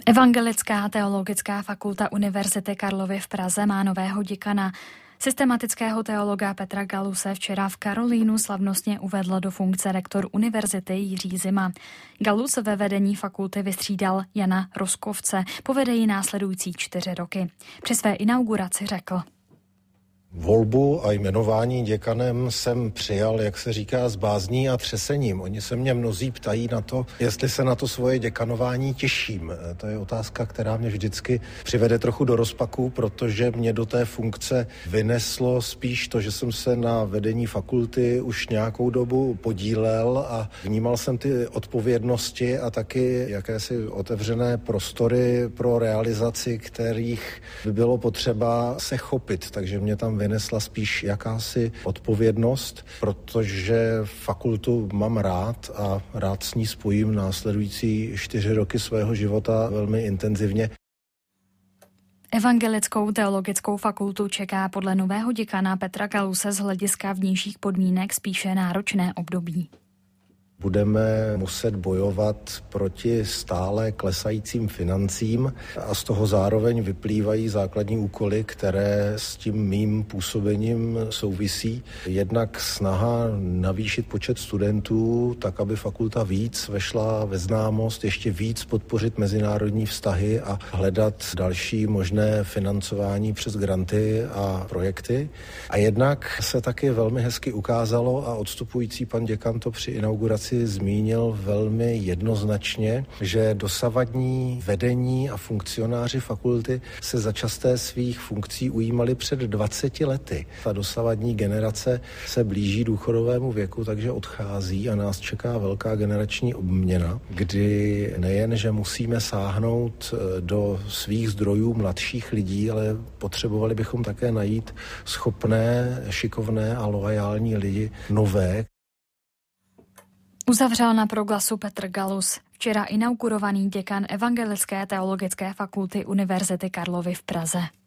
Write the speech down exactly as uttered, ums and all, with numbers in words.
Evangelická teologická fakulta Univerzity Karlovy v Praze má nového děkana. Systematického teologa Petra Galuse včera v Karolínu slavnostně uvedl do funkce rektor univerzity Jiří Zima. Galus ve vedení fakulty vystřídal Jana Roskovce, povede ji následující čtyři roky. Při své inauguraci řekl: Volbu a jmenování děkanem jsem přijal, jak se říká, s bázní a třesením. Oni se mě mnozí ptají na to, jestli se na to svoje děkanování těším. To je otázka, která mě vždycky přivede trochu do rozpaku, protože mě do té funkce vyneslo spíš to, že jsem se na vedení fakulty už nějakou dobu podílel a vnímal jsem ty odpovědnosti a taky jakési otevřené prostory pro realizaci, kterých by bylo potřeba se chopit. Takže mě tam vynesla spíš jakási odpovědnost, protože fakultu mám rád a rád s ní spojím následující čtyři roky svého života velmi intenzivně. Evangelickou teologickou fakultu čeká podle nového děkana Petra Galuse z hlediska vnějších podmínek spíše náročné období. Budeme muset bojovat proti stále klesajícím financím a z toho zároveň vyplývají základní úkoly, které s tím mým působením souvisí. Jednak snaha navýšit počet studentů, tak aby fakulta víc vešla ve známost, ještě víc podpořit mezinárodní vztahy a hledat další možné financování přes granty a projekty. A jednak se taky velmi hezky ukázalo, a odstupující pan děkan to při inauguraci zmínil velmi jednoznačně, že dosavadní vedení a funkcionáři fakulty se začasté svých funkcí ujímali před dvaceti lety. Ta dosavadní generace se blíží důchodovému věku, takže odchází a nás čeká velká generační obměna, kdy nejen, že musíme sáhnout do svých zdrojů mladších lidí, ale potřebovali bychom také najít schopné, šikovné a loajální lidi nové. Uzavřel na proglasu Petr Galus, včera inaugurovaný děkan Evangelické teologické fakulty Univerzity Karlovy v Praze.